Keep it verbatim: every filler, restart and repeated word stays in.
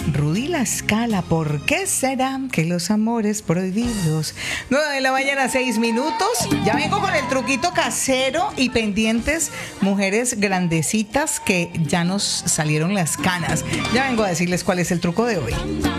Rudy La Scala, ¿por qué será que los amores prohibidos? nueve de la mañana, seis minutos. Ya vengo con el truquito casero y pendientes, mujeres grandecitas que ya nos salieron las canas. Ya vengo a decirles cuál es el truco de hoy.